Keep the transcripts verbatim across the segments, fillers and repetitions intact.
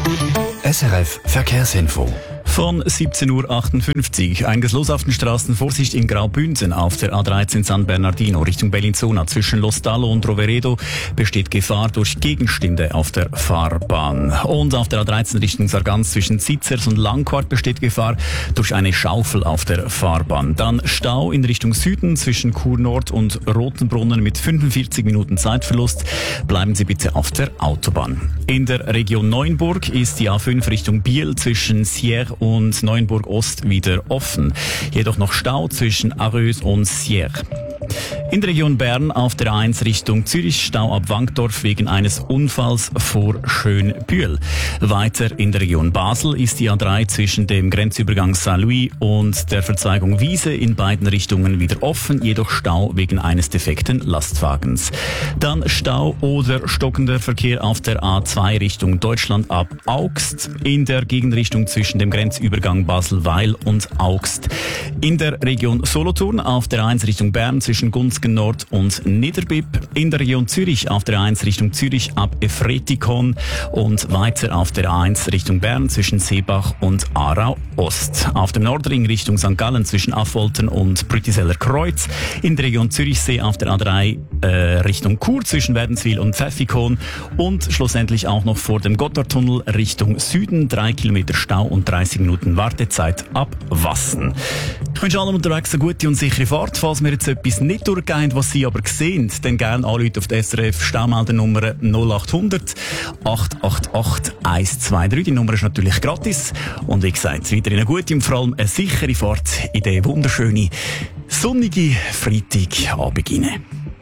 S R F Verkehrsinfo. Von siebzehn Uhr achtundfünfzig. Einiges los auf den Straßen. Vorsicht in Graubünden auf der A dreizehn San Bernardino Richtung Bellinzona. Zwischen Lo Stallo und Roveredo besteht Gefahr durch Gegenstände auf der Fahrbahn. Und auf der A dreizehn Richtung Sargans zwischen Zizers und Langquart besteht Gefahr durch eine Schaufel auf der Fahrbahn. Dann Stau in Richtung Süden zwischen Chur Nord und Rotenbrunnen mit fünfundvierzig Minuten Zeitverlust. Bleiben Sie bitte auf der Autobahn. In der Region Neuenburg ist die A fünf Richtung Biel zwischen Sierre und Neuenburg Ost wieder offen. Jedoch noch Stau zwischen Arreus und Sierre. In der Region Bern auf der A eins Richtung Zürich Stau ab Wankdorf wegen eines Unfalls vor Schönbühl. Weiter in der Region Basel ist die A drei zwischen dem Grenzübergang Saint-Louis und der Verzweigung Wiese in beiden Richtungen wieder offen, jedoch Stau wegen eines defekten Lastwagens. Dann Stau oder stockender Verkehr auf der A zwei Richtung Deutschland ab Augst, in der Gegenrichtung zwischen dem Grenzübergang Basel-Weil und Augst. In der Region Solothurn auf der A eins Richtung Bern zwischen Gunzgen Nord und Niederbipp, in der Region Zürich auf der A eins Richtung Zürich ab Efretikon und weiter auf der A eins Richtung Bern zwischen Seebach und Aarau Ost. Auf dem Nordring Richtung Sankt Gallen zwischen Affoltern und Brütiseller Kreuz, in der Region Zürichsee auf der A drei äh, Richtung Chur zwischen Wädenswil und Pfäffikon und schlussendlich auch noch vor dem Gotthardtunnel Richtung Süden, drei Kilometer Stau und dreißig Minuten Wartezeit ab Wassen. Ich wünsche allen unterwegs eine gute und sichere Fahrt. Falls wir jetzt etwas nicht durchgehen, was Sie aber sehen, dann gerne anrufen auf die S R F Staumeldernummer null acht hundert acht acht acht eins zwei drei. Die Nummer ist natürlich gratis. Und wie gesagt, weiterhin eine gute und vor allem eine sichere Fahrt in den wunderschönen, sonnigen Freitagabend hinein.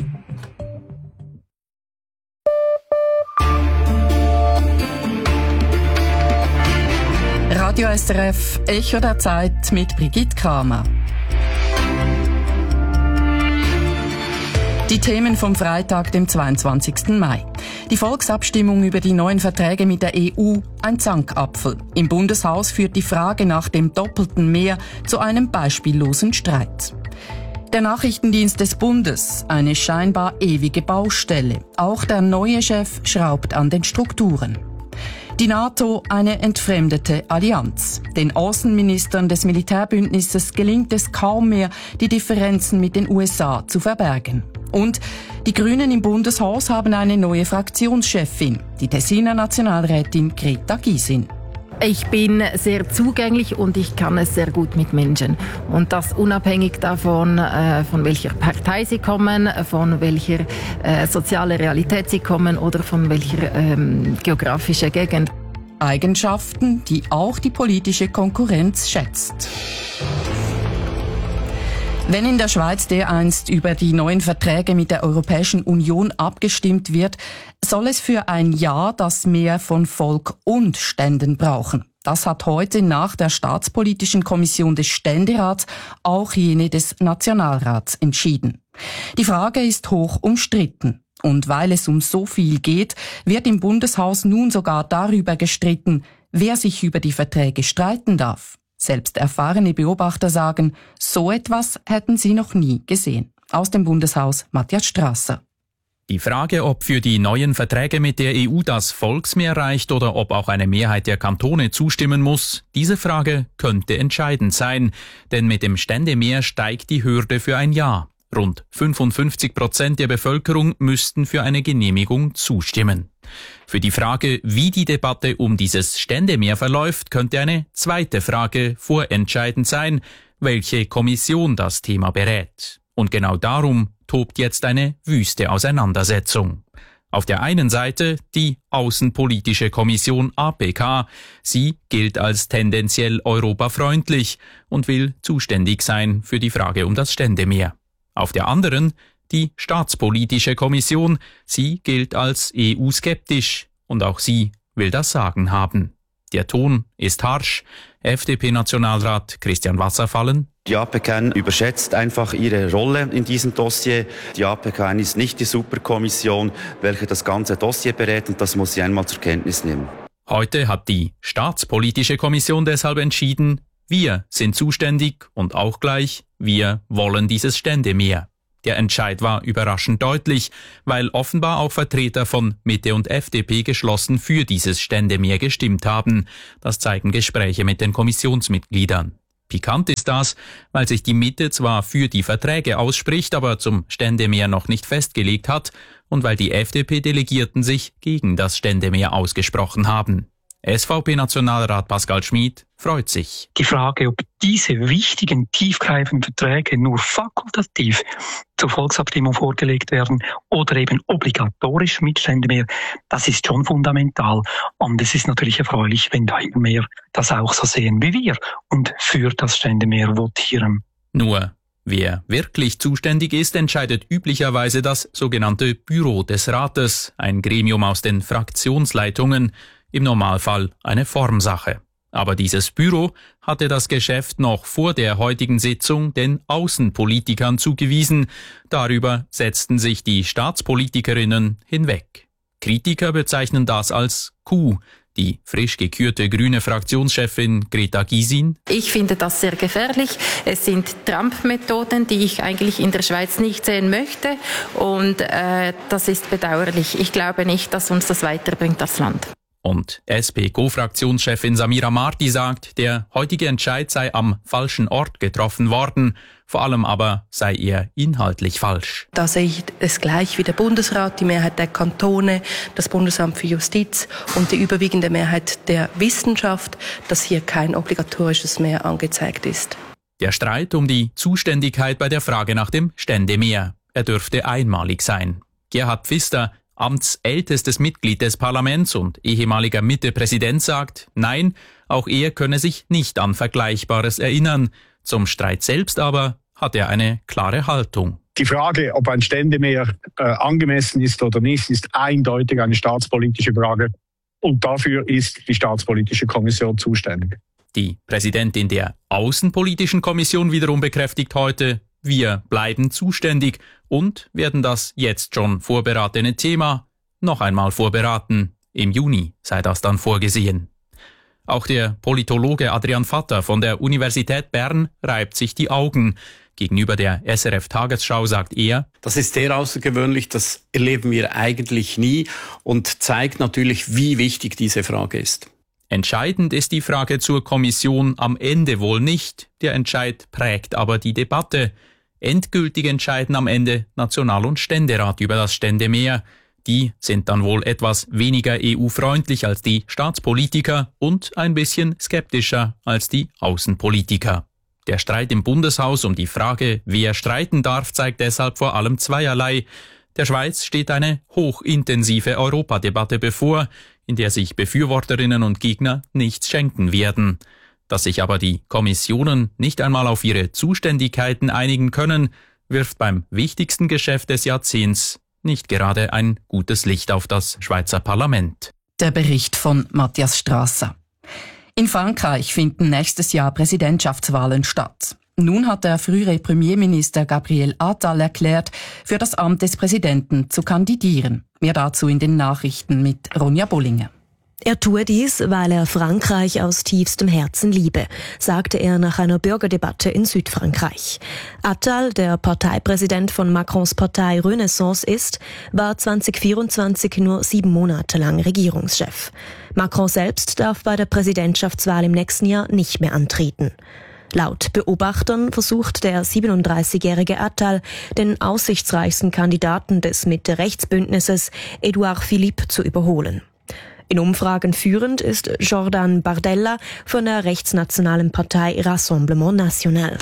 Radio S R F, Echo der Zeit mit Brigitte Kramer. Die Themen vom Freitag, dem zweiundzwanzigsten Mai. Die Volksabstimmung über die neuen Verträge mit der E U, ein Zankapfel. Im Bundeshaus führt die Frage nach dem doppelten Mehr zu einem beispiellosen Streit. Der Nachrichtendienst des Bundes, eine scheinbar ewige Baustelle. Auch der neue Chef schraubt an den Strukturen. Die NATO, eine entfremdete Allianz. Den Außenministern des Militärbündnisses gelingt es kaum mehr, die Differenzen mit den U S A zu verbergen. Und die Grünen im Bundeshaus haben eine neue Fraktionschefin, die Tessiner Nationalrätin Greta Gysin. Ich bin sehr zugänglich und ich kann es sehr gut mit Menschen. Und das unabhängig davon, äh, von welcher Partei sie kommen, von welcher äh, soziale Realität sie kommen oder von welcher ähm, geografischen Gegend. Eigenschaften, die auch die politische Konkurrenz schätzt. Wenn in der Schweiz dereinst über die neuen Verträge mit der Europäischen Union abgestimmt wird, soll es für ein Ja das Mehr von Volk und Ständen brauchen. Das hat heute nach der Staatspolitischen Kommission des Ständerats auch jene des Nationalrats entschieden. Die Frage ist hoch umstritten. Und weil es um so viel geht, wird im Bundeshaus nun sogar darüber gestritten, wer sich über die Verträge streiten darf. Selbst erfahrene Beobachter sagen, so etwas hätten sie noch nie gesehen. Aus dem Bundeshaus Matthias Strasser. Die Frage, ob für die neuen Verträge mit der E U das Volksmehr reicht oder ob auch eine Mehrheit der Kantone zustimmen muss, diese Frage könnte entscheidend sein, denn mit dem Ständemehr steigt die Hürde für ein Ja. Rund fünfundfünfzig Prozent der Bevölkerung müssten für eine Genehmigung zustimmen. Für die Frage, wie die Debatte um dieses Ständemehr verläuft, könnte eine zweite Frage vorentscheidend sein, welche Kommission das Thema berät. Und genau darum tobt jetzt eine wüste Auseinandersetzung. Auf der einen Seite die Außenpolitische Kommission A P K. Sie gilt als tendenziell europafreundlich und will zuständig sein für die Frage um das Ständemehr. Auf der anderen die Staatspolitische Kommission. Sie gilt als E U-skeptisch und auch sie will das Sagen haben. Der Ton ist harsch. F D P-Nationalrat Christian Wasserfallen. Die A P K N überschätzt einfach ihre Rolle in diesem Dossier. Die A P K N ist nicht die Superkommission, welche das ganze Dossier berät, und das muss sie einmal zur Kenntnis nehmen. Heute hat die Staatspolitische Kommission deshalb entschieden, wir sind zuständig und auch gleich, wir wollen dieses Ständemehr. Der Entscheid war überraschend deutlich, weil offenbar auch Vertreter von Mitte und F D P geschlossen für dieses Ständemehr gestimmt haben. Das zeigen Gespräche mit den Kommissionsmitgliedern. Pikant ist das, weil sich die Mitte zwar für die Verträge ausspricht, aber zum Ständemehr noch nicht festgelegt hat und weil die F D P-Delegierten sich gegen das Ständemehr ausgesprochen haben. S V P-Nationalrat Pascal Schmid freut sich. Die Frage, ob diese wichtigen, tiefgreifenden Verträge nur fakultativ zur Volksabstimmung vorgelegt werden oder eben obligatorisch mit Ständemehr, das ist schon fundamental. Und es ist natürlich erfreulich, wenn da immer mehr das auch so sehen wie wir und für das Ständemehr votieren. Nur, wer wirklich zuständig ist, entscheidet üblicherweise das sogenannte Büro des Rates, ein Gremium aus den Fraktionsleitungen, im Normalfall eine Formsache. Aber dieses Büro hatte das Geschäft noch vor der heutigen Sitzung den Außenpolitikern zugewiesen. Darüber setzten sich die Staatspolitikerinnen hinweg. Kritiker bezeichnen das als Coup. Die frisch gekürte grüne Fraktionschefin Greta Gysin: Ich finde das sehr gefährlich. Es sind Trump-Methoden, die ich eigentlich in der Schweiz nicht sehen möchte. Und äh, das ist bedauerlich. Ich glaube nicht, dass uns das weiterbringt, das Land. Und S P-Co-Fraktionschefin Samira Marti sagt, der heutige Entscheid sei am falschen Ort getroffen worden, vor allem aber sei er inhaltlich falsch. Da sehe ich es gleich wie der Bundesrat, die Mehrheit der Kantone, das Bundesamt für Justiz und die überwiegende Mehrheit der Wissenschaft, dass hier kein obligatorisches mehr angezeigt ist. Der Streit um die Zuständigkeit bei der Frage nach dem Ständemehr, er dürfte einmalig sein. Gerhard Pfister, amtsältestes Mitglied des Parlaments und ehemaliger Mitte-Präsident, sagt, nein, auch er könne sich nicht an Vergleichbares erinnern. Zum Streit selbst aber hat er eine klare Haltung. Die Frage, ob ein Ständemehr äh, angemessen ist oder nicht, ist eindeutig eine staatspolitische Frage. Und dafür ist die Staatspolitische Kommission zuständig. Die Präsidentin der Außenpolitischen Kommission wiederum bekräftigt heute, wir bleiben zuständig und werden das jetzt schon vorberatene Thema noch einmal vorberaten. Im Juni sei das dann vorgesehen. Auch der Politologe Adrian Vatter von der Universität Bern reibt sich die Augen. Gegenüber der S R F-Tagesschau sagt er: Das ist sehr außergewöhnlich, das erleben wir eigentlich nie und zeigt natürlich, wie wichtig diese Frage ist. Entscheidend ist die Frage zur Kommission am Ende wohl nicht. Der Entscheid prägt aber die Debatte. Endgültig entscheiden am Ende National- und Ständerat über das Ständemehr. Die sind dann wohl etwas weniger E U-freundlich als die Staatspolitiker und ein bisschen skeptischer als die Außenpolitiker. Der Streit im Bundeshaus um die Frage, wer streiten darf, zeigt deshalb vor allem zweierlei. Der Schweiz steht eine hochintensive Europadebatte bevor, in der sich Befürworterinnen und Gegner nichts schenken werden. Dass sich aber die Kommissionen nicht einmal auf ihre Zuständigkeiten einigen können, wirft beim wichtigsten Geschäft des Jahrzehnts nicht gerade ein gutes Licht auf das Schweizer Parlament. Der Bericht von Matthias Strasser. In Frankreich finden nächstes Jahr Präsidentschaftswahlen statt. Nun hat der frühere Premierminister Gabriel Attal erklärt, für das Amt des Präsidenten zu kandidieren. Mehr dazu in den Nachrichten mit Ronja Bullinger. Er tue dies, weil er Frankreich aus tiefstem Herzen liebe, sagte er nach einer Bürgerdebatte in Südfrankreich. Attal, der Parteipräsident von Macrons Partei Renaissance ist, war zwanzig vierundzwanzig nur sieben Monate lang Regierungschef. Macron selbst darf bei der Präsidentschaftswahl im nächsten Jahr nicht mehr antreten. Laut Beobachtern versucht der siebenunddreißigjährige Attal, den aussichtsreichsten Kandidaten des Mitte-Rechts-Bündnisses, Edouard Philippe, zu überholen. In Umfragen führend ist Jordan Bardella von der rechtsnationalen Partei Rassemblement National.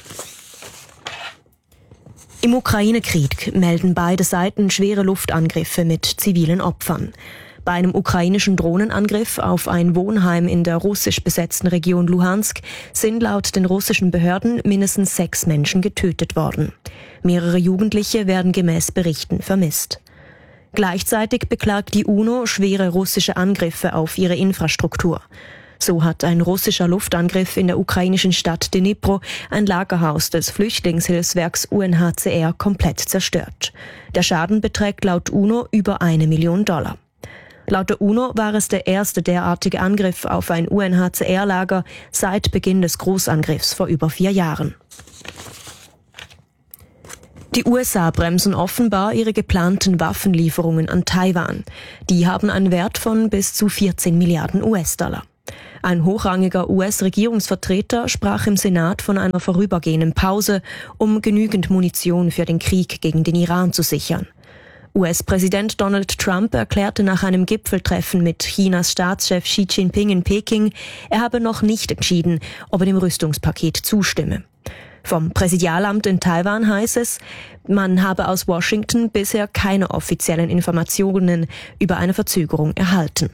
Im Ukraine-Krieg melden beide Seiten schwere Luftangriffe mit zivilen Opfern. Bei einem ukrainischen Drohnenangriff auf ein Wohnheim in der russisch besetzten Region Luhansk sind laut den russischen Behörden mindestens sechs Menschen getötet worden. Mehrere Jugendliche werden gemäß Berichten vermisst. Gleichzeitig beklagt die UNO schwere russische Angriffe auf ihre Infrastruktur. So hat ein russischer Luftangriff in der ukrainischen Stadt Dnipro ein Lagerhaus des Flüchtlingshilfswerks U N H C R komplett zerstört. Der Schaden beträgt laut UNO über eine Million Dollar. Laut der UNO war es der erste derartige Angriff auf ein U N H C R-Lager seit Beginn des Großangriffs vor über vier Jahren. Die U S A bremsen offenbar ihre geplanten Waffenlieferungen an Taiwan. Die haben einen Wert von bis zu vierzehn Milliarden U S-Dollar. Ein hochrangiger U S-Regierungsvertreter sprach im Senat von einer vorübergehenden Pause, um genügend Munition für den Krieg gegen den Iran zu sichern. U S-Präsident Donald Trump erklärte nach einem Gipfeltreffen mit Chinas Staatschef Xi Jinping in Peking, er habe noch nicht entschieden, ob er dem Rüstungspaket zustimme. Vom Präsidialamt in Taiwan heißt es, man habe aus Washington bisher keine offiziellen Informationen über eine Verzögerung erhalten.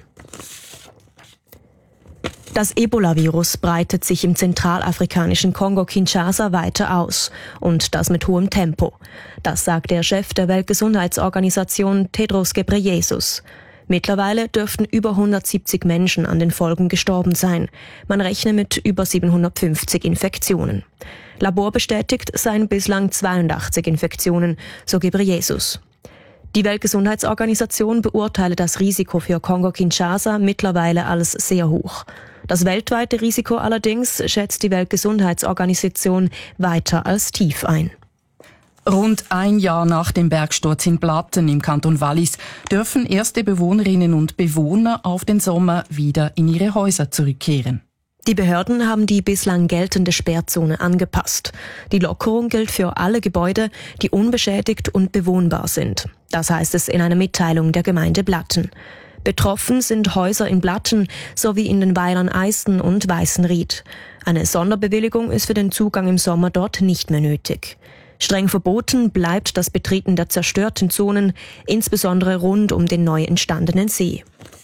Das Ebola-Virus breitet sich im zentralafrikanischen Kongo Kinshasa weiter aus, und das mit hohem Tempo. Das sagt der Chef der Weltgesundheitsorganisation Tedros Ghebreyesus. Mittlerweile dürften über hundertsiebzig Menschen an den Folgen gestorben sein. Man rechne mit über siebenhundertfünfzig Infektionen. Laborbestätigt seien bislang zweiundachtzig Infektionen, so Ghebreyesus. Die Weltgesundheitsorganisation beurteile das Risiko für Kongo-Kinshasa mittlerweile als sehr hoch. Das weltweite Risiko allerdings schätzt die Weltgesundheitsorganisation weiter als tief ein. Rund ein Jahr nach dem Bergsturz in Blatten im Kanton Wallis dürfen erste Bewohnerinnen und Bewohner auf den Sommer wieder in ihre Häuser zurückkehren. Die Behörden haben die bislang geltende Sperrzone angepasst. Die Lockerung gilt für alle Gebäude, die unbeschädigt und bewohnbar sind. Das heißt es in einer Mitteilung der Gemeinde Blatten. Betroffen sind Häuser in Blatten sowie in den Weilern Eisten und Weißenried. Eine Sonderbewilligung ist für den Zugang im Sommer dort nicht mehr nötig. Streng verboten bleibt das Betreten der zerstörten Zonen, insbesondere rund um den neu entstandenen See.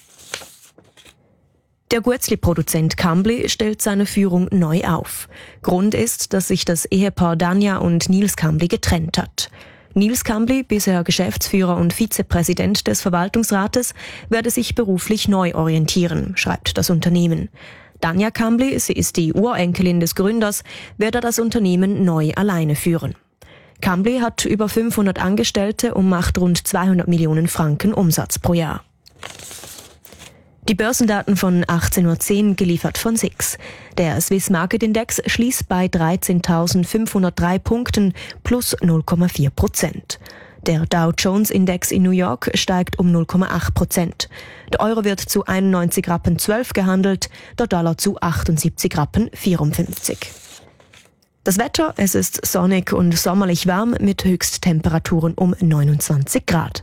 Der Guetzli-Produzent Cambly stellt seine Führung neu auf. Grund ist, dass sich das Ehepaar Danja und Nils Cambly getrennt hat. Nils Cambly, bisher Geschäftsführer und Vizepräsident des Verwaltungsrates, werde sich beruflich neu orientieren, schreibt das Unternehmen. Danja Cambly, sie ist die Urenkelin des Gründers, werde das Unternehmen neu alleine führen. Cambly hat über fünfhundert Angestellte und macht rund zweihundert Millionen Franken Umsatz pro Jahr. Die Börsendaten von achtzehn Uhr zehn geliefert von S I X. Der Swiss Market Index schließt bei dreizehntausendfünfhundertdrei Punkten plus null Komma vier Prozent. Der Dow Jones Index in New York steigt um null Komma acht Prozent. Der Euro wird zu einundneunzig Rappen zwölf gehandelt, der Dollar zu achtundsiebzig Rappen vierundfünfzig. Das Wetter, es ist sonnig und sommerlich warm mit Höchsttemperaturen um neunundzwanzig Grad.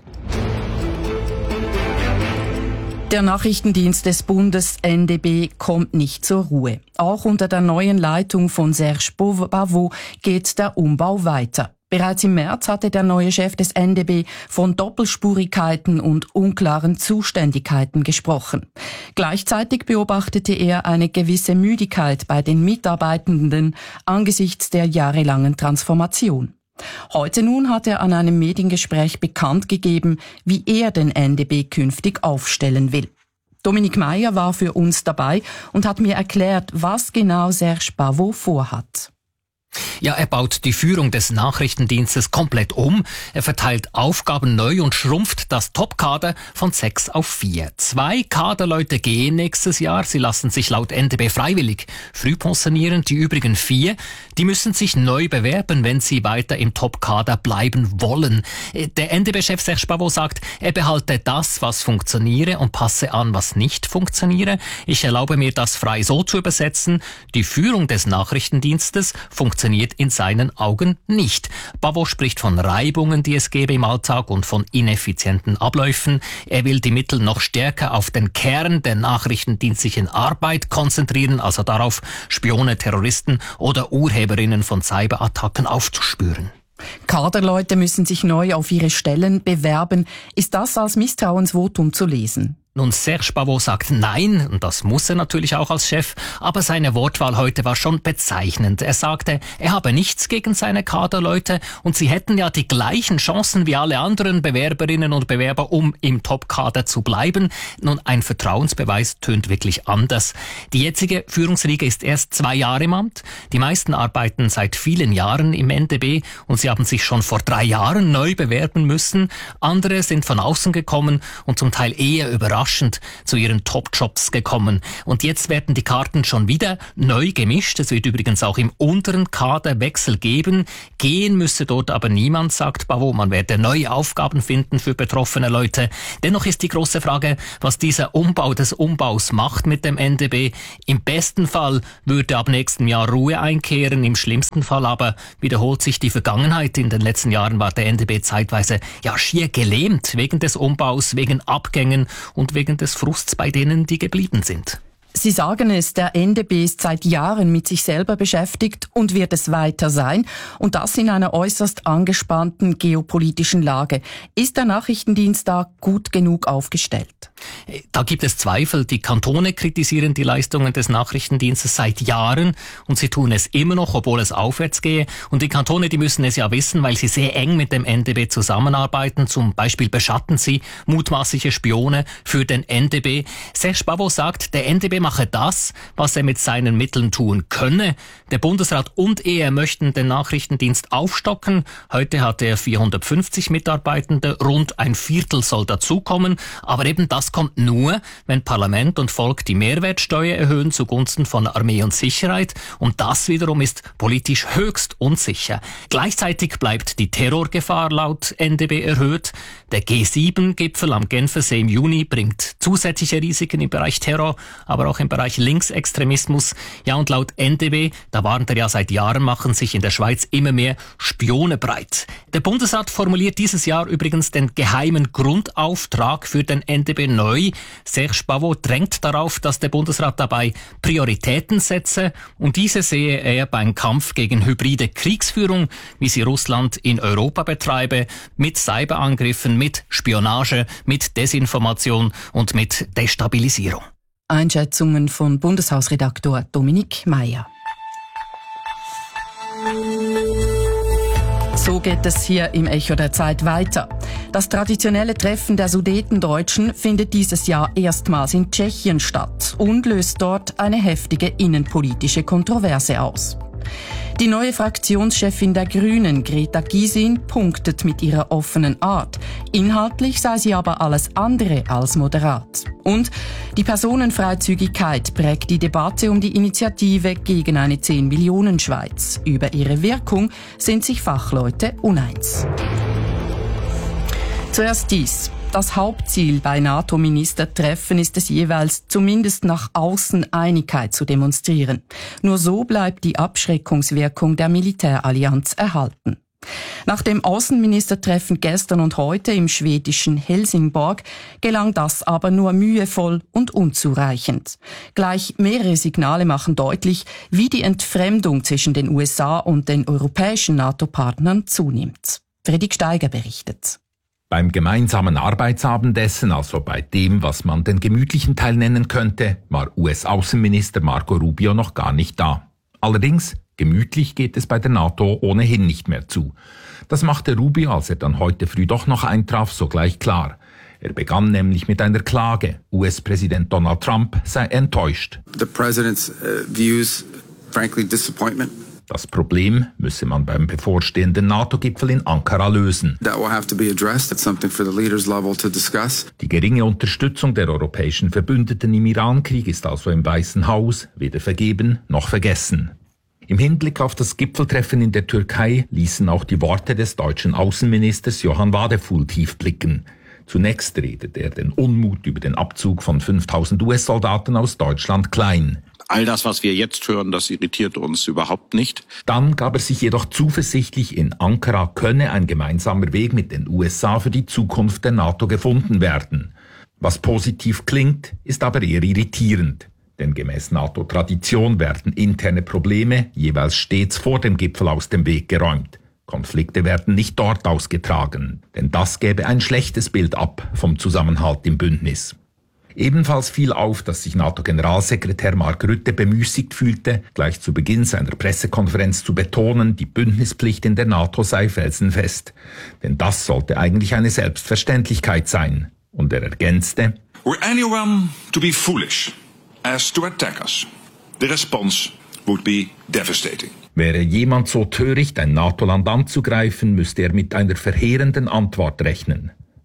Der Nachrichtendienst des Bundes N D B kommt nicht zur Ruhe. Auch unter der neuen Leitung von Serge Pavot geht der Umbau weiter. Bereits im März hatte der neue Chef des N D B von Doppelspurigkeiten und unklaren Zuständigkeiten gesprochen. Gleichzeitig beobachtete er eine gewisse Müdigkeit bei den Mitarbeitenden angesichts der jahrelangen Transformation. Heute nun hat er an einem Mediengespräch bekannt gegeben, wie er den N D B künftig aufstellen will. Dominik Meyer war für uns dabei und hat mir erklärt, was genau Serge Pavot vorhat. Ja, er baut die Führung des Nachrichtendienstes komplett um. Er verteilt Aufgaben neu und schrumpft das Topkader von sechs auf vier. Zwei Kaderleute gehen nächstes Jahr. Sie lassen sich laut N D B freiwillig früh pensionieren. Die übrigen vier, die müssen sich neu bewerben, wenn sie weiter im Topkader bleiben wollen. Der N D B-Chef Serge Pavot sagt, er behalte das, was funktioniere und passe an, was nicht funktioniere. Ich erlaube mir, das frei so zu übersetzen. Die Führung des Nachrichtendienstes funktioniert in seinen Augen nicht. Pavot spricht von Reibungen, die es gäbe im Alltag und von ineffizienten Abläufen. Er will die Mittel noch stärker auf den Kern der nachrichtendienstlichen Arbeit konzentrieren, also darauf, Spione, Terroristen oder Urheberinnen von Cyberattacken aufzuspüren. Kaderleute müssen sich neu auf ihre Stellen bewerben. Ist das als Misstrauensvotum zu lesen? Nun, Serge Pavot sagt nein, und das muss er natürlich auch als Chef, aber seine Wortwahl heute war schon bezeichnend. Er sagte, er habe nichts gegen seine Kaderleute und sie hätten ja die gleichen Chancen wie alle anderen Bewerberinnen und Bewerber, um im Topkader zu bleiben. Nun, ein Vertrauensbeweis tönt wirklich anders. Die jetzige Führungsriege ist erst zwei Jahre im Amt. Die meisten arbeiten seit vielen Jahren im N D B und sie haben sich schon vor drei Jahren neu bewerben müssen. Andere sind von außen gekommen und zum Teil eher überrascht, überraschend zu ihren Top-Jobs gekommen. Und jetzt werden die Karten schon wieder neu gemischt. Es wird übrigens auch im unteren Kader Wechsel geben. Gehen müsse dort aber niemand, sagt Pavot. Man werde neue Aufgaben finden für betroffene Leute. Dennoch ist die große Frage, was dieser Umbau des Umbaus macht mit dem N D B. Im besten Fall würde ab nächstem Jahr Ruhe einkehren, im schlimmsten Fall aber wiederholt sich die Vergangenheit. In den letzten Jahren war der N D B zeitweise ja schier gelähmt wegen des Umbaus, wegen Abgängen und wegen des Frusts bei denen, die geblieben sind. Sie sagen es, der N D B ist seit Jahren mit sich selber beschäftigt und wird es weiter sein. Und das in einer äußerst angespannten geopolitischen Lage. Ist der Nachrichtendienst da gut genug aufgestellt? Da gibt es Zweifel. Die Kantone kritisieren die Leistungen des Nachrichtendienstes seit Jahren und sie tun es immer noch, obwohl es aufwärts gehe. Und die Kantone, die müssen es ja wissen, weil sie sehr eng mit dem N D B zusammenarbeiten. Zum Beispiel beschatten sie mutmaßliche Spione für den N D B. Serge Pavot sagt, der N D B mache das, was er mit seinen Mitteln tun könne. Der Bundesrat und er möchten den Nachrichtendienst aufstocken. Heute hat er vierhundertfünfzig Mitarbeitende, rund ein Viertel soll dazukommen. Aber eben das kommt nur, wenn Parlament und Volk die Mehrwertsteuer erhöhen zugunsten von Armee und Sicherheit. Und das wiederum ist politisch höchst unsicher. Gleichzeitig bleibt die Terrorgefahr laut N D B erhöht. Der G sieben Gipfel am Genfersee im Juni bringt zusätzliche Risiken im Bereich Terror, aber auch im Bereich Linksextremismus. Ja, und laut N D B, da warnt er ja seit Jahren, machen sich in der Schweiz immer mehr Spione breit. Der Bundesrat formuliert dieses Jahr übrigens den geheimen Grundauftrag für den N D B neu. Serge Pavot drängt darauf, dass der Bundesrat dabei Prioritäten setze und diese sehe er beim Kampf gegen hybride Kriegsführung, wie sie Russland in Europa betreibe, mit Cyberangriffen, mit Spionage, mit Desinformation und mit Destabilisierung. Einschätzungen von Bundeshausredaktor Dominik Meyer. So geht es hier im Echo der Zeit weiter. Das traditionelle Treffen der Sudetendeutschen findet dieses Jahr erstmals in Tschechien statt und löst dort eine heftige innenpolitische Kontroverse aus. Die neue Fraktionschefin der Grünen, Greta Gysin, punktet mit ihrer offenen Art. Inhaltlich sei sie aber alles andere als moderat. Und die Personenfreizügigkeit prägt die Debatte um die Initiative gegen eine zehn-Millionen-Schweiz. Über ihre Wirkung sind sich Fachleute uneins. Zuerst dies. Das Hauptziel bei NATO-Ministertreffen ist es jeweils, zumindest nach außen Einigkeit zu demonstrieren. Nur so bleibt die Abschreckungswirkung der Militärallianz erhalten. Nach dem Außenministertreffen gestern und heute im schwedischen Helsingborg gelang das aber nur mühevoll und unzureichend. Gleich mehrere Signale machen deutlich, wie die Entfremdung zwischen den U S A und den europäischen NATO-Partnern zunimmt. Fredrik Steiger berichtet. Beim gemeinsamen Arbeitsabendessen, also bei dem, was man den gemütlichen Teil nennen könnte, war U S-Außenminister Marco Rubio noch gar nicht da. Allerdings, gemütlich geht es bei der NATO ohnehin nicht mehr zu. Das machte Rubio, als er dann heute früh doch noch eintraf, sogleich klar. Er begann nämlich mit einer Klage. U S-Präsident Donald Trump sei enttäuscht. The president's uh, views, frankly, disappointment. Das Problem müsse man beim bevorstehenden NATO-Gipfel in Ankara lösen. That will have to be addressed. It's something for the leaders level to discuss. Die geringe Unterstützung der europäischen Verbündeten im Iran-Krieg ist also im Weißen Haus weder vergeben noch vergessen. Im Hinblick auf das Gipfeltreffen in der Türkei ließen auch die Worte des deutschen Außenministers Johann Wadefuhl tief blicken. Zunächst redete er den Unmut über den Abzug von fünftausend U S-Soldaten aus Deutschland klein. All das, was wir jetzt hören, das irritiert uns überhaupt nicht. Dann gab er sich jedoch zuversichtlich, in Ankara könne ein gemeinsamer Weg mit den U S A für die Zukunft der NATO gefunden werden. Was positiv klingt, ist aber eher irritierend. Denn gemäß NATO-Tradition werden interne Probleme jeweils stets vor dem Gipfel aus dem Weg geräumt. Konflikte werden nicht dort ausgetragen, denn das gäbe ein schlechtes Bild ab vom Zusammenhalt im Bündnis. Ebenfalls fiel auf, dass sich NATO-Generalsekretär Mark Rutte bemüßigt fühlte, gleich zu Beginn seiner Pressekonferenz zu betonen, die Bündnispflicht in der NATO sei felsenfest. Denn das sollte eigentlich eine Selbstverständlichkeit sein. Und er ergänzte: Were anyone to be foolish as to attack us, the response would be devastating. Wäre jemand so töricht, ein NATO-Land anzugreifen, müsste er mit einer verheerenden Antwort rechnen.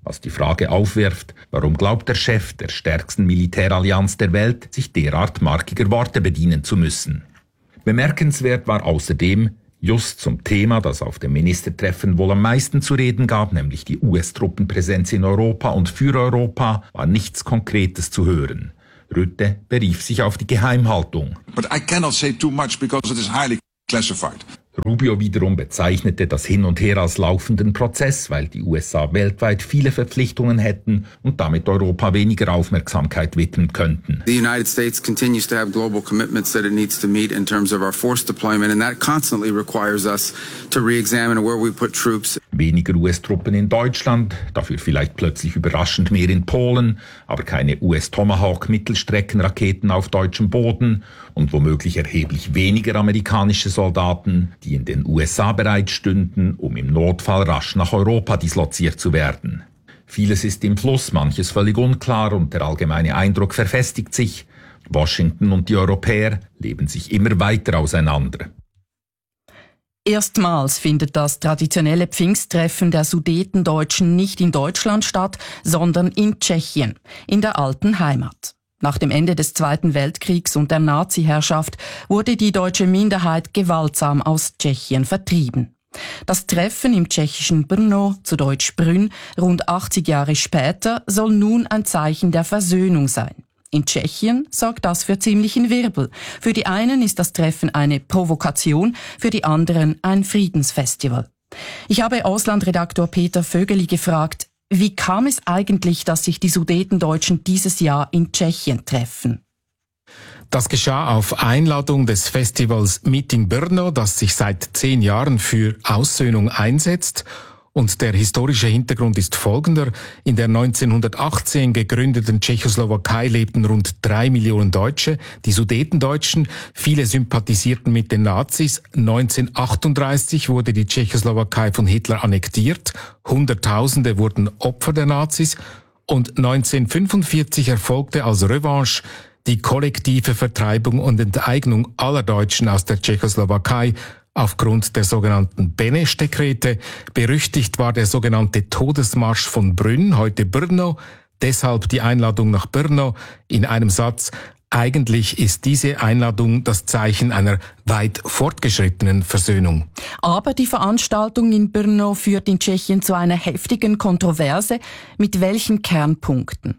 was die Frage aufwirft, warum glaubt der Chef der stärksten Militärallianz der Welt, sich derart markiger Worte bedienen zu müssen. Bemerkenswert war außerdem, just zum Thema, das auf dem Ministertreffen wohl am meisten zu reden gab, nämlich die U S-Truppenpräsenz in Europa und für Europa, war nichts Konkretes zu hören. Rutte berief sich auf die Geheimhaltung. But I cannot say too much because it is highly classified. Rubio wiederum bezeichnete das Hin und Her als laufenden Prozess, weil die U S A weltweit viele Verpflichtungen hätten und damit Europa weniger Aufmerksamkeit widmen könnten. The United States continues to have global commitments that it needs to meet in terms of our force deployment, and that constantly requires us to re-examine where we put troops. Weniger U S-Truppen in Deutschland, dafür vielleicht plötzlich überraschend mehr in Polen, aber keine U S-Tomahawk-Mittelstreckenraketen auf deutschem Boden und womöglich erheblich weniger amerikanische Soldaten, die in den U S A bereitstünden, um im Notfall rasch nach Europa disloziert zu werden. Vieles ist im Fluss, manches völlig unklar und der allgemeine Eindruck verfestigt sich. Washington und die Europäer leben sich immer weiter auseinander. Erstmals findet das traditionelle Pfingsttreffen der Sudetendeutschen nicht in Deutschland statt, sondern in Tschechien, in der alten Heimat. Nach dem Ende des Zweiten Weltkriegs und der Nazi-Herrschaft wurde die deutsche Minderheit gewaltsam aus Tschechien vertrieben. Das Treffen im tschechischen Brno, zu Deutsch Brünn, rund achtzig Jahre später, soll nun ein Zeichen der Versöhnung sein. In Tschechien sorgt das für ziemlichen Wirbel. Für die einen ist das Treffen eine Provokation, für die anderen ein Friedensfestival. Ich habe Auslandredaktor Peter Vögeli gefragt, wie kam es eigentlich, dass sich die Sudetendeutschen dieses Jahr in Tschechien treffen? Das geschah auf Einladung des Festivals Meeting Brno, das sich seit zehn Jahren für Aussöhnung einsetzt. Und der historische Hintergrund ist folgender. In der neunzehnhundertachtzehn gegründeten Tschechoslowakei lebten rund drei Millionen Deutsche, die Sudetendeutschen. Viele sympathisierten mit den Nazis. neunzehnhundertachtunddreißig wurde die Tschechoslowakei von Hitler annektiert. Hunderttausende wurden Opfer der Nazis. Und neunzehnhundertfünfundvierzig erfolgte als Revanche die kollektive Vertreibung und Enteignung aller Deutschen aus der Tschechoslowakei aufgrund der sogenannten Beneš-Dekrete. Berüchtigt war der sogenannte Todesmarsch von Brünn, heute Brno. Deshalb die Einladung nach Brno in einem Satz. Eigentlich ist diese Einladung das Zeichen einer weit fortgeschrittenen Versöhnung. Aber die Veranstaltung in Brno führt in Tschechien zu einer heftigen Kontroverse. Mit welchen Kernpunkten?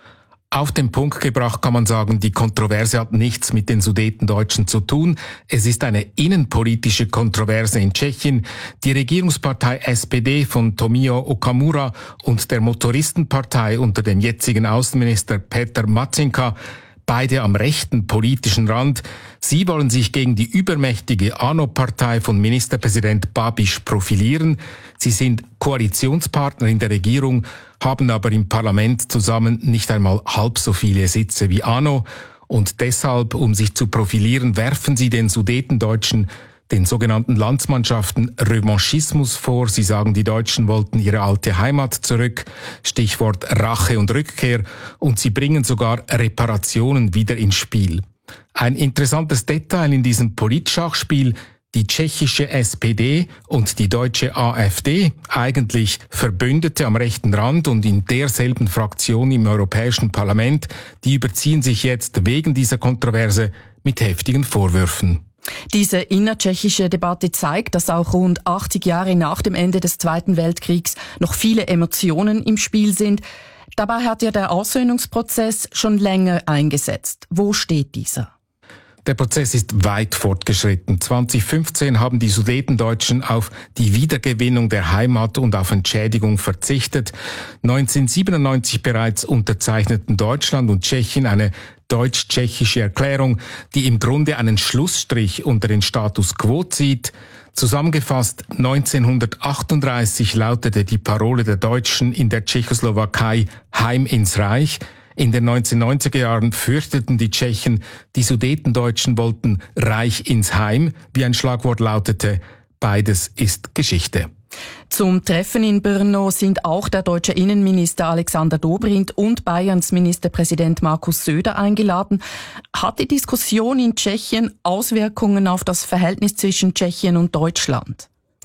Auf den Punkt gebracht kann man sagen, die Kontroverse hat nichts mit den Sudetendeutschen zu tun. Es ist eine innenpolitische Kontroverse in Tschechien. Die Regierungspartei S P D von Tomio Okamura und der Motoristenpartei unter dem jetzigen Außenminister Petr Matzinka, beide am rechten politischen Rand. Sie wollen sich gegen die übermächtige ANO-Partei von Ministerpräsident Babiš profilieren. Sie sind Koalitionspartner in der Regierung, haben aber im Parlament zusammen nicht einmal halb so viele Sitze wie ANO. Und deshalb, um sich zu profilieren, werfen sie den Sudetendeutschen, den sogenannten Landsmannschaften, Revanchismus vor. Sie sagen, die Deutschen wollten ihre alte Heimat zurück. Stichwort Rache und Rückkehr. Und sie bringen sogar Reparationen wieder ins Spiel. Ein interessantes Detail in diesem Politschachspiel: die tschechische S P D und die deutsche AfD, eigentlich Verbündete am rechten Rand und in derselben Fraktion im Europäischen Parlament, die überziehen sich jetzt wegen dieser Kontroverse mit heftigen Vorwürfen. Diese innertschechische Debatte zeigt, dass auch rund achtzig Jahre nach dem Ende des Zweiten Weltkriegs noch viele Emotionen im Spiel sind. Dabei hat ja der Aussöhnungsprozess schon länger eingesetzt. Wo steht dieser? Der Prozess ist weit fortgeschritten. zweitausendfünfzehn haben die Sudetendeutschen auf die Wiedergewinnung der Heimat und auf Entschädigung verzichtet. neunzehnhundertsiebenundneunzig bereits unterzeichneten Deutschland und Tschechien eine deutsch-tschechische Erklärung, die im Grunde einen Schlussstrich unter den Status quo zieht. Zusammengefasst, neunzehnhundertachtunddreißig lautete die Parole der Deutschen in der Tschechoslowakei Heim ins Reich. In den neunzehnhundertneunziger Jahren fürchteten die Tschechen, die Sudetendeutschen wollten Reich ins Heim, wie ein Schlagwort lautete. Beides ist Geschichte. Zum Treffen in Brno sind auch der deutsche Innenminister Alexander Dobrindt und Bayerns Ministerpräsident Markus Söder eingeladen. Hat die Diskussion in Tschechien Auswirkungen auf das Verhältnis zwischen Tschechien und Deutschland?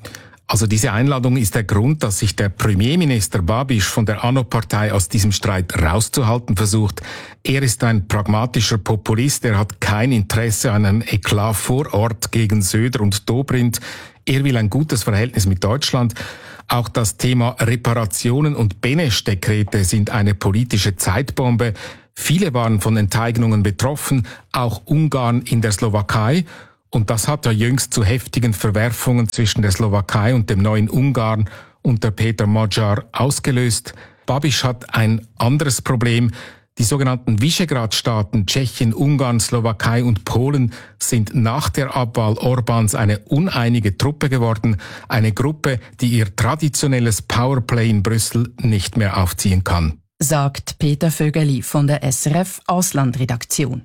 Also diese Einladung ist der Grund, dass sich der Premierminister Babiš von der A N O-Partei aus diesem Streit rauszuhalten versucht. Er ist ein pragmatischer Populist, er hat kein Interesse an einem Eklat vor Ort gegen Söder und Dobrindt. Er will ein gutes Verhältnis mit Deutschland. Auch das Thema Reparationen und Beneš-Dekrete sind eine politische Zeitbombe. Viele waren von Enteignungen betroffen, auch Ungarn in der Slowakei. Und das hat ja jüngst zu heftigen Verwerfungen zwischen der Slowakei und dem neuen Ungarn unter Peter Magyar ausgelöst. Babiš hat ein anderes Problem. Die sogenannten Visegrad-Staaten Tschechien, Ungarn, Slowakei und Polen sind nach der Abwahl Orbáns eine uneinige Truppe geworden. Eine Gruppe, die ihr traditionelles Powerplay in Brüssel nicht mehr aufziehen kann. Sagt Peter Vögeli von der S R F Auslandredaktion.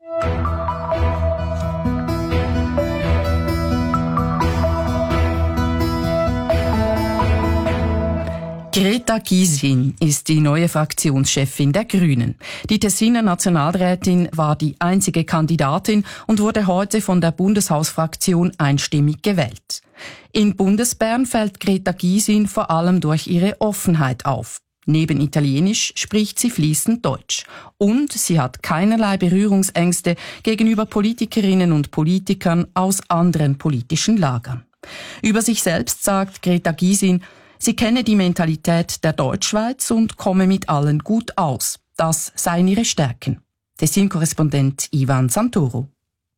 Greta Gysin ist die neue Fraktionschefin der Grünen. Die Tessiner Nationalrätin war die einzige Kandidatin und wurde heute von der Bundeshausfraktion einstimmig gewählt. In Bundesbern fällt Greta Gysin vor allem durch ihre Offenheit auf. Neben Italienisch spricht sie fließend Deutsch. Und sie hat keinerlei Berührungsängste gegenüber Politikerinnen und Politikern aus anderen politischen Lagern. Über sich selbst sagt Greta Gysin, sie kenne die Mentalität der Deutschschweiz und komme mit allen gut aus. Das seien ihre Stärken. Tessin-Korrespondent Ivan Santoro.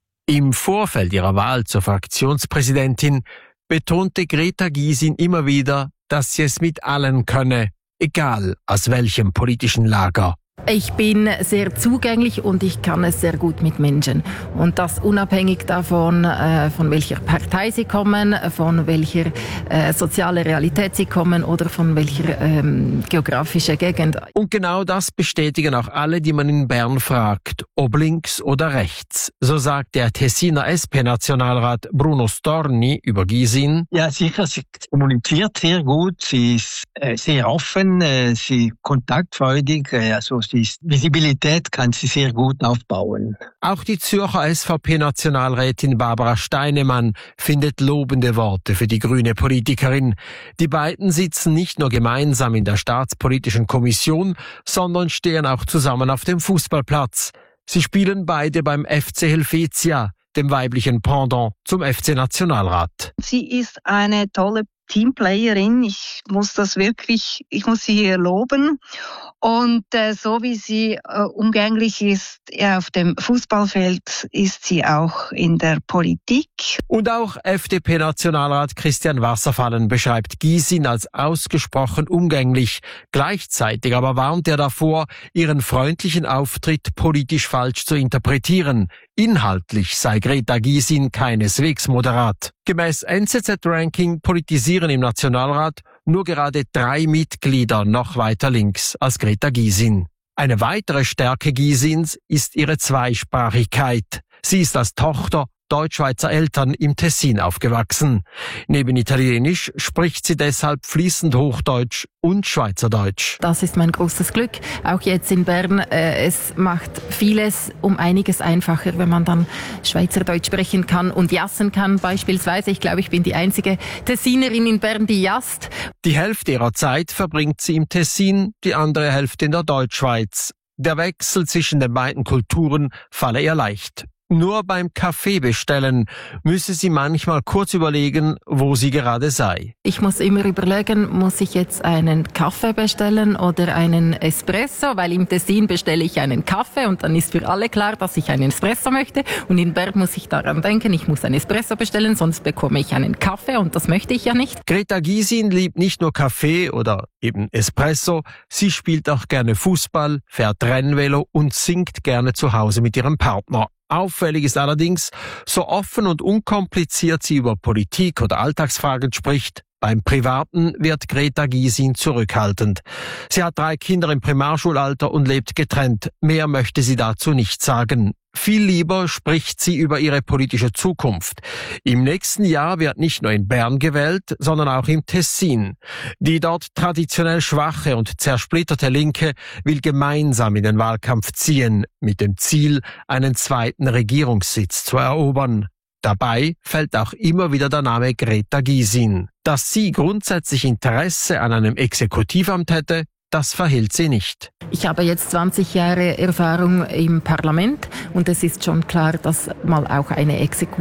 Im Vorfeld ihrer Wahl zur Fraktionspräsidentin betonte Greta Gysin immer wieder, dass sie es mit allen könne, egal aus welchem politischen Lager. Ich bin sehr zugänglich und ich kann es sehr gut mit Menschen. Und das unabhängig davon, äh, von welcher Partei sie kommen, von welcher äh, soziale Realität sie kommen oder von welcher ähm, geografischen Gegend. Und genau das bestätigen auch alle, die man in Bern fragt, ob links oder rechts. So sagt der Tessiner S P-Nationalrat Bruno Storni über Gysin. Ja, sicher, sie kommuniziert sehr gut, sie ist äh, sehr offen, äh, sie kontaktfreudig, äh, also die Visibilität kann sie sehr gut aufbauen. Auch die Zürcher S V P-Nationalrätin Barbara Steinemann findet lobende Worte für die grüne Politikerin. Die beiden sitzen nicht nur gemeinsam in der Staatspolitischen Kommission, sondern stehen auch zusammen auf dem Fußballplatz. Sie spielen beide beim F C Helvetia, dem weiblichen Pendant zum F C Nationalrat. Sie ist eine tolle Teamplayerin. Ich muss das wirklich, ich muss sie hier loben. Und äh, so wie sie äh, umgänglich ist ja, auf dem Fußballfeld, ist sie auch in der Politik. Und auch F D P-Nationalrat Christian Wasserfallen beschreibt Gysin als ausgesprochen umgänglich. Gleichzeitig aber warnt er davor, ihren freundlichen Auftritt politisch falsch zu interpretieren. Inhaltlich sei Greta Gysin keineswegs moderat. Gemäß N Z Z-Ranking politisieren im Nationalrat nur gerade drei Mitglieder noch weiter links als Greta Gysin. Eine weitere Stärke Gysins ist ihre Zweisprachigkeit. Sie ist als Tochter Deutschschweizer Eltern im Tessin aufgewachsen. Neben Italienisch spricht sie deshalb fließend Hochdeutsch und Schweizerdeutsch. Das ist mein großes Glück. Auch jetzt in Bern, äh, es macht vieles um einiges einfacher, wenn man dann Schweizerdeutsch sprechen kann und jassen kann beispielsweise. Ich glaube, ich bin die einzige Tessinerin in Bern, die jasst. Die Hälfte ihrer Zeit verbringt sie im Tessin, die andere Hälfte in der Deutschschweiz. Der Wechsel zwischen den beiden Kulturen falle ihr leicht. Nur beim Kaffee bestellen müsse sie manchmal kurz überlegen, wo sie gerade sei. Ich muss immer überlegen, muss ich jetzt einen Kaffee bestellen oder einen Espresso, weil im Tessin bestelle ich einen Kaffee und dann ist für alle klar, dass ich einen Espresso möchte. Und in Bern muss ich daran denken, ich muss einen Espresso bestellen, sonst bekomme ich einen Kaffee und das möchte ich ja nicht. Greta Gysin liebt nicht nur Kaffee oder eben Espresso, sie spielt auch gerne Fußball, fährt Rennvelo und singt gerne zu Hause mit ihrem Partner. Auffällig ist allerdings, so offen und unkompliziert sie über Politik oder Alltagsfragen spricht, beim Privaten wird Greta Gysin zurückhaltend. Sie hat drei Kinder im Primarschulalter und lebt getrennt. Mehr möchte sie dazu nicht sagen. Viel lieber spricht sie über ihre politische Zukunft. Im nächsten Jahr wird nicht nur in Bern gewählt, sondern auch im Tessin. Die dort traditionell schwache und zersplitterte Linke will gemeinsam in den Wahlkampf ziehen, mit dem Ziel, einen zweiten Regierungssitz zu erobern. Dabei fällt auch immer wieder der Name Greta Gysin. Dass sie grundsätzlich Interesse an einem Exekutivamt hätte, das verhehlt sie nicht. Ich habe jetzt zwanzig Jahre Erfahrung im Parlament und es ist schon klar, dass mal auch eine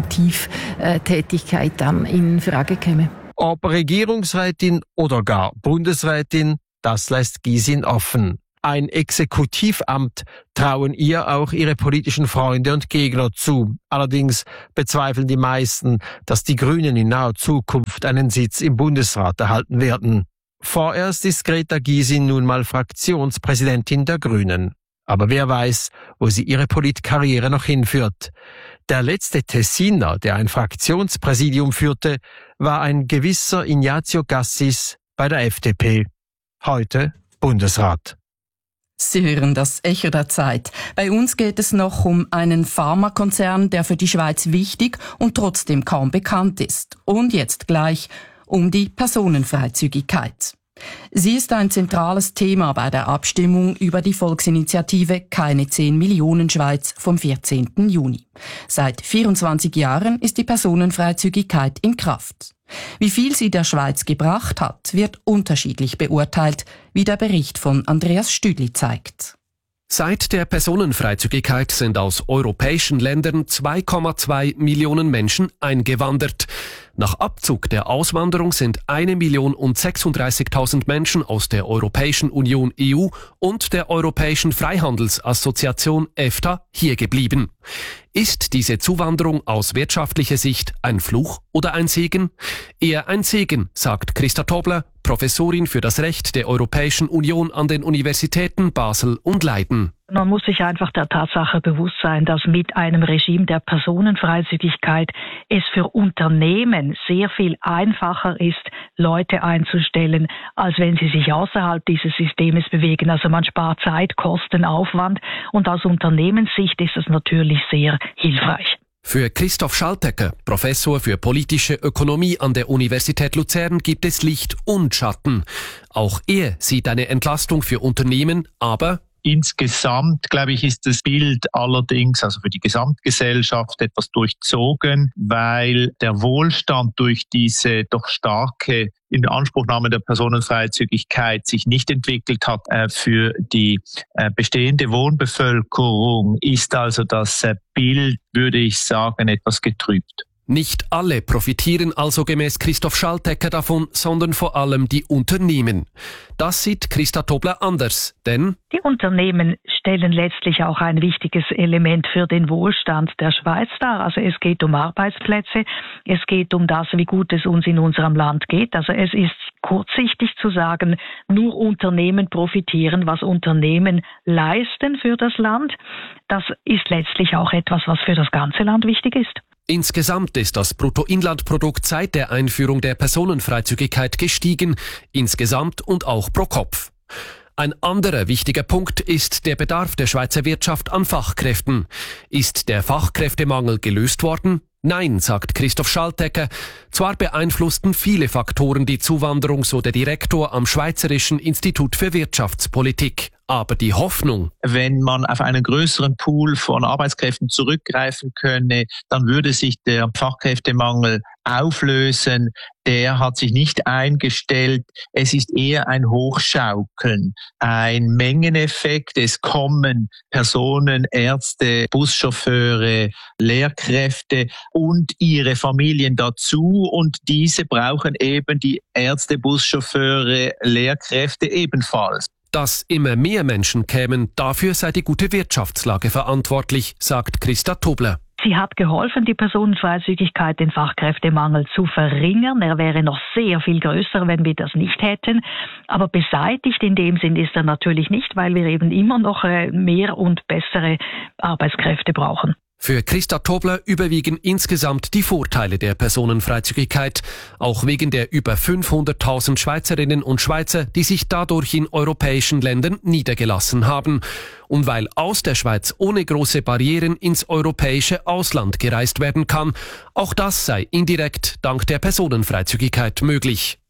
Exekutivtätigkeit dann in Frage käme. Ob Regierungsrätin oder gar Bundesrätin, das lässt Gysin offen. Ein Exekutivamt trauen ihr auch ihre politischen Freunde und Gegner zu. Allerdings bezweifeln die meisten, dass die Grünen in naher Zukunft einen Sitz im Bundesrat erhalten werden. Vorerst ist Greta Gysin nun mal Fraktionspräsidentin der Grünen. Aber wer weiß, wo sie ihre Politkarriere noch hinführt. Der letzte Tessiner, der ein Fraktionspräsidium führte, war ein gewisser Ignazio Gassis bei der F D P. Heute Bundesrat. Sie hören das Echo der Zeit. Bei uns geht es noch um einen Pharmakonzern, der für die Schweiz wichtig und trotzdem kaum bekannt ist. Und jetzt gleich um die Personenfreizügigkeit. Sie ist ein zentrales Thema bei der Abstimmung über die Volksinitiative Keine zehn Millionen Schweiz vom vierzehnten Juni. Seit vierundzwanzig Jahren ist die Personenfreizügigkeit in Kraft. Wie viel sie der Schweiz gebracht hat, wird unterschiedlich beurteilt, wie der Bericht von Andreas Stüdli zeigt. Seit der Personenfreizügigkeit sind aus europäischen Ländern zwei Komma zwei Millionen Menschen eingewandert. Nach Abzug der Auswanderung sind eine Million und sechsunddreißigtausend Menschen aus der Europäischen Union E U und der Europäischen Freihandelsassoziation EFTA hier geblieben. Ist diese Zuwanderung aus wirtschaftlicher Sicht ein Fluch oder ein Segen? Eher ein Segen, sagt Christa Tobler, Professorin für das Recht der Europäischen Union an den Universitäten Basel und Leiden. Man muss sich einfach der Tatsache bewusst sein, dass mit einem Regime der Personenfreizügigkeit es für Unternehmen sehr viel einfacher ist, Leute einzustellen, als wenn sie sich außerhalb dieses Systems bewegen. Also man spart Zeit, Kosten, Aufwand und aus Unternehmenssicht ist es natürlich sehr hilfreich. Für Christoph Schaltegger, Professor für politische Ökonomie an der Universität Luzern, gibt es Licht und Schatten. Auch er sieht eine Entlastung für Unternehmen, aber insgesamt, glaube ich, ist das Bild allerdings, also für die Gesamtgesellschaft, etwas durchzogen, weil der Wohlstand durch diese doch starke Inanspruchnahme der Personenfreizügigkeit sich nicht entwickelt hat. Für die bestehende Wohnbevölkerung ist also das Bild, würde ich sagen, etwas getrübt. Nicht alle profitieren also gemäß Christoph Schaltegger davon, sondern vor allem die Unternehmen. Das sieht Christa Tobler anders, denn die Unternehmen stellen letztlich auch ein wichtiges Element für den Wohlstand der Schweiz dar. Also es geht um Arbeitsplätze, es geht um das, wie gut es uns in unserem Land geht. Also es ist kurzsichtig zu sagen, nur Unternehmen profitieren, was Unternehmen leisten für das Land. Das ist letztlich auch etwas, was für das ganze Land wichtig ist. Insgesamt ist das Bruttoinlandprodukt seit der Einführung der Personenfreizügigkeit gestiegen, insgesamt und auch pro Kopf. Ein anderer wichtiger Punkt ist der Bedarf der Schweizer Wirtschaft an Fachkräften. Ist der Fachkräftemangel gelöst worden? Nein, sagt Christoph Schaltegger. Zwar beeinflussten viele Faktoren die Zuwanderung, so der Direktor am Schweizerischen Institut für Wirtschaftspolitik. Aber die Hoffnung, wenn man auf einen größeren Pool von Arbeitskräften zurückgreifen könne, dann würde sich der Fachkräftemangel auflösen. Der hat sich nicht eingestellt. Es ist eher ein Hochschaukeln, ein Mengeneffekt. Es kommen Personen, Ärzte, Buschauffeure, Lehrkräfte und ihre Familien dazu. Und diese brauchen eben die Ärzte, Buschauffeure, Lehrkräfte ebenfalls. Dass immer mehr Menschen kämen, dafür sei die gute Wirtschaftslage verantwortlich, sagt Christa Tobler. Sie hat geholfen, die Personenfreizügigkeit, den Fachkräftemangel zu verringern. Er wäre noch sehr viel größer, wenn wir das nicht hätten. Aber beseitigt in dem Sinn ist er natürlich nicht, weil wir eben immer noch mehr und bessere Arbeitskräfte brauchen. Für Christa Tobler überwiegen insgesamt die Vorteile der Personenfreizügigkeit, auch wegen der über fünfhunderttausend Schweizerinnen und Schweizer, die sich dadurch in europäischen Ländern niedergelassen haben. Und weil aus der Schweiz ohne große Barrieren ins europäische Ausland gereist werden kann, auch das sei indirekt dank der Personenfreizügigkeit möglich.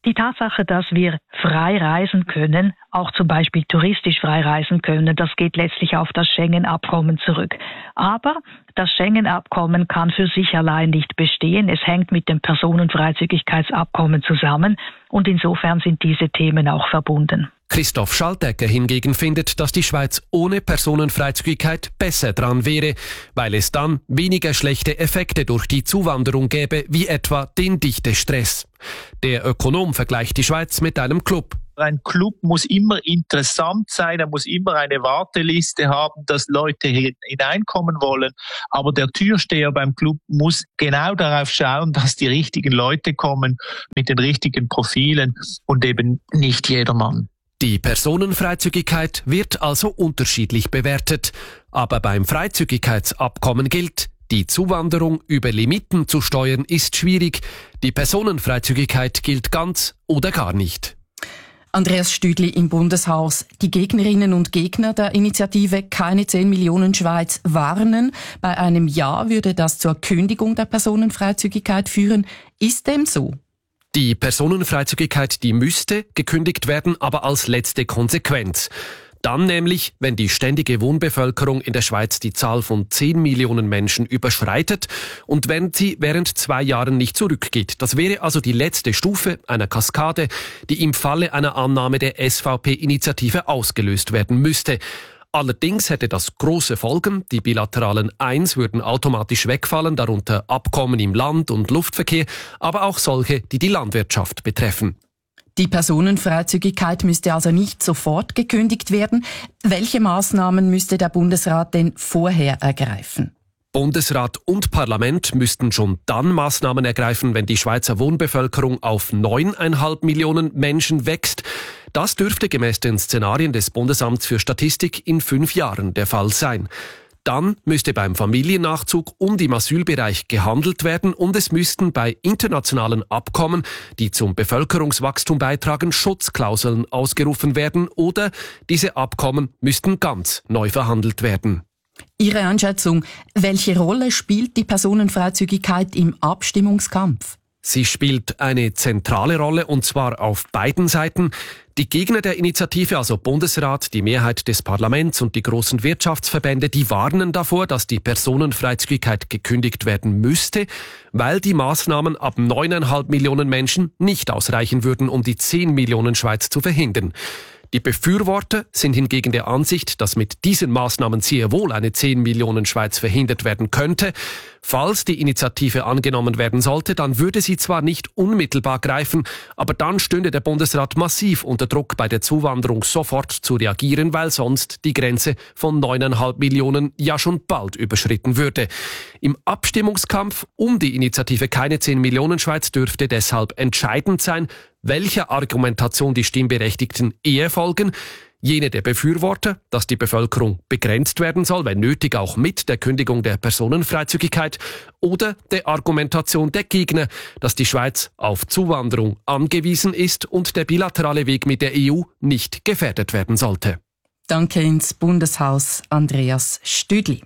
Die Tatsache, dass wir frei reisen können, auch zum Beispiel touristisch frei reisen können, das geht letztlich auf das Schengen-Abkommen zurück. Aber das Schengen-Abkommen kann für sich allein nicht bestehen. Es hängt mit dem Personenfreizügigkeitsabkommen zusammen und insofern sind diese Themen auch verbunden. Christoph Schaltegger hingegen findet, dass die Schweiz ohne Personenfreizügigkeit besser dran wäre, weil es dann weniger schlechte Effekte durch die Zuwanderung gäbe, wie etwa den Dichtestress. Der Ökonom vergleicht die Schweiz mit einem Club. Ein Club muss immer interessant sein, er muss immer eine Warteliste haben, dass Leute hineinkommen wollen. Aber der Türsteher beim Club muss genau darauf schauen, dass die richtigen Leute kommen mit den richtigen Profilen und eben nicht jedermann. Die Personenfreizügigkeit wird also unterschiedlich bewertet. Aber beim Freizügigkeitsabkommen gilt, die Zuwanderung über Limiten zu steuern ist schwierig. Die Personenfreizügigkeit gilt ganz oder gar nicht. Andreas Stüdli im Bundeshaus. Die Gegnerinnen und Gegner der Initiative Keine zehn Millionen Schweiz warnen, bei einem Ja würde das zur Kündigung der Personenfreizügigkeit führen. Ist dem so? Die Personenfreizügigkeit, die müsste gekündigt werden, aber als letzte Konsequenz. Dann nämlich, wenn die ständige Wohnbevölkerung in der Schweiz die Zahl von zehn Millionen Menschen überschreitet und wenn sie während zwei Jahren nicht zurückgeht. Das wäre also die letzte Stufe einer Kaskade, die im Falle einer Annahme der S V P-Initiative ausgelöst werden müsste. Allerdings hätte das große Folgen. Die bilateralen Eins würden automatisch wegfallen, darunter Abkommen im Land- und Luftverkehr, aber auch solche, die die Landwirtschaft betreffen. Die Personenfreizügigkeit müsste also nicht sofort gekündigt werden. Welche Maßnahmen müsste der Bundesrat denn vorher ergreifen? Bundesrat und Parlament müssten schon dann Maßnahmen ergreifen, wenn die Schweizer Wohnbevölkerung auf neuneinhalb Millionen Menschen wächst. Das dürfte gemäß den Szenarien des Bundesamts für Statistik in fünf Jahren der Fall sein. Dann müsste beim Familiennachzug und im Asylbereich gehandelt werden und es müssten bei internationalen Abkommen, die zum Bevölkerungswachstum beitragen, Schutzklauseln ausgerufen werden oder diese Abkommen müssten ganz neu verhandelt werden. Ihre Einschätzung, welche Rolle spielt die Personenfreizügigkeit im Abstimmungskampf? Sie spielt eine zentrale Rolle und zwar auf beiden Seiten. Die Gegner der Initiative, also Bundesrat, die Mehrheit des Parlaments und die großen Wirtschaftsverbände, die warnen davor, dass die Personenfreizügigkeit gekündigt werden müsste, weil die Maßnahmen ab neuneinhalb Millionen Menschen nicht ausreichen würden, um die zehn Millionen Schweiz zu verhindern. Die Befürworter sind hingegen der Ansicht, dass mit diesen Maßnahmen sehr wohl eine zehn Millionen Schweiz verhindert werden könnte. Falls die Initiative angenommen werden sollte, dann würde sie zwar nicht unmittelbar greifen, aber dann stünde der Bundesrat massiv unter Druck, bei der Zuwanderung sofort zu reagieren, weil sonst die Grenze von neuneinhalb Millionen ja schon bald überschritten würde. Im Abstimmungskampf um die Initiative Keine zehn Millionen Schweiz dürfte deshalb entscheidend sein, welcher Argumentation die Stimmberechtigten eher folgen. Jene der Befürworter, dass die Bevölkerung begrenzt werden soll, wenn nötig auch mit der Kündigung der Personenfreizügigkeit, oder der Argumentation der Gegner, dass die Schweiz auf Zuwanderung angewiesen ist und der bilaterale Weg mit der E U nicht gefährdet werden sollte. Danke ins Bundeshaus, Andreas Stüdli.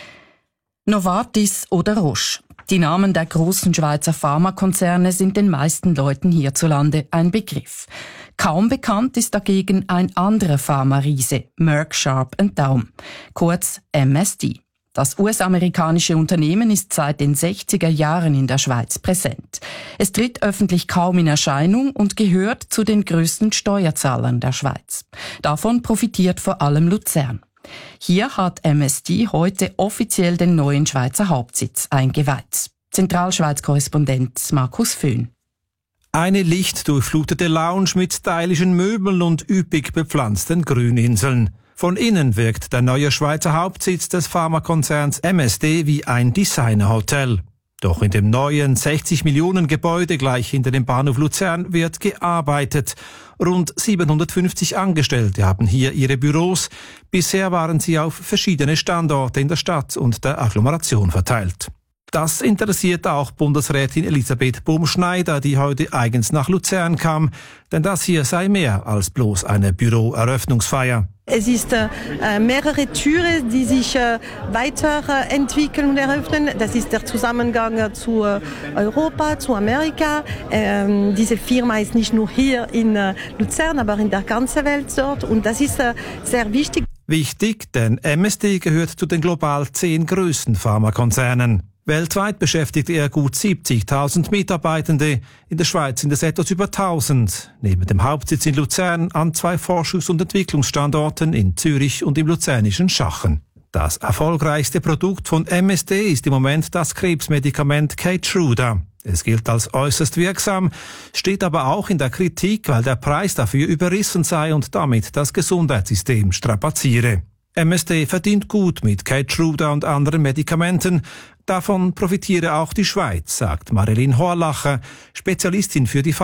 Novartis oder Roche. Die Namen der großen Schweizer Pharmakonzerne sind den meisten Leuten hierzulande ein Begriff. Kaum bekannt ist dagegen ein anderer Pharma-Riese, Merck Sharp and Dohme, kurz M S D. Das U S-amerikanische Unternehmen ist seit den sechziger Jahren in der Schweiz präsent. Es tritt öffentlich kaum in Erscheinung und gehört zu den größten Steuerzahlern der Schweiz. Davon profitiert vor allem Luzern. Hier hat M S D heute offiziell den neuen Schweizer Hauptsitz eingeweiht. Zentralschweiz-Korrespondent Markus Föhn. Eine lichtdurchflutete Lounge mit stylischen Möbeln und üppig bepflanzten Grüninseln. Von innen wirkt der neue Schweizer Hauptsitz des Pharmakonzerns M S D wie ein Designerhotel. Doch in dem neuen sechzig Millionen Gebäude gleich hinter dem Bahnhof Luzern wird gearbeitet. Rund siebenhundertfünfzig Angestellte haben hier ihre Büros. Bisher waren sie auf verschiedene Standorte in der Stadt und der Agglomeration verteilt. Das interessiert auch Bundesrätin Elisabeth Bumschneider, die heute eigens nach Luzern kam, denn das hier sei mehr als bloß eine Büroeröffnungsfeier. Es ist äh, mehrere Türen, die sich äh, weiterentwickeln und eröffnen. Das ist der Zusammengang äh, zu äh, Europa, zu Amerika. Ähm, diese Firma ist nicht nur hier in äh, Luzern, aber in der ganzen Welt dort. Und das ist äh, sehr wichtig. Wichtig, denn M S D gehört zu den global zehn größten Pharmakonzernen. Weltweit beschäftigt er gut siebzigtausend Mitarbeitende. In der Schweiz sind es etwas über tausend. Neben dem Hauptsitz in Luzern an zwei Forschungs- und Entwicklungsstandorten in Zürich und im luzernischen Schachen. Das erfolgreichste Produkt von M S D ist im Moment das Krebsmedikament Keytruda. Es gilt als äußerst wirksam, steht aber auch in der Kritik, weil der Preis dafür überrissen sei und damit das Gesundheitssystem strapaziere. M S D verdient gut mit Keytruda und anderen Medikamenten. Davon profitiere auch die Schweiz, sagt Marilyn Horlacher, Spezialistin für die